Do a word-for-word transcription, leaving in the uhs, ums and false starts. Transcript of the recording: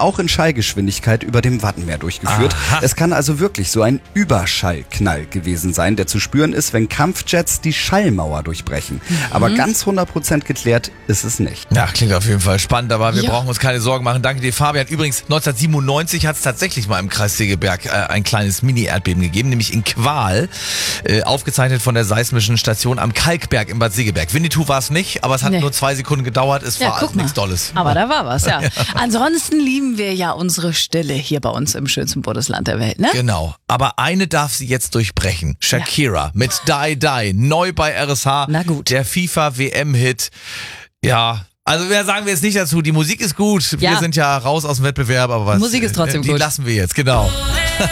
auch in Schallgeschwindigkeit über dem Wattenmeer durchgeführt. Aha. Es kann also wirklich so ein Überschallknall gewesen sein, der zu spüren ist, wenn Kampfjets die Schallmauer durchbrechen. Mhm. Aber ganz hundert Prozent geklärt ist es nicht. Ja, klingt auf jeden Fall spannend, aber wir Ja. brauchen uns keine Sorgen machen. Danke dir, Fabian. Übrigens, neunzehnhundertsiebenundneunzig hat es tatsächlich mal im Kreis Segeberg äh, ein kleines Mini-Erdbeben gegeben, nämlich in Qual, äh, aufgezeichnet von der seismischen Station am Kalkberg in Bad Segeberg. Winnetou war es nicht, aber es hat Nee. nur zwei Sekunden gedauert. Es Ja, war also guck mal. nichts Dolles. Aber da war was, ja. Ansonsten lieben wir ja unsere Stille hier bei uns im schönsten Bundesland der Welt, ne? Genau. Aber eine darf sie jetzt durchbrechen. Shakira mit Die Die, neu bei R S H. Na gut. Der FIFA-W M-Hit. Ja, also mehr sagen wir jetzt nicht dazu. Die Musik ist gut. Wir Ja. sind ja raus aus dem Wettbewerb, aber was, Musik ist trotzdem die gut. lassen wir jetzt, genau.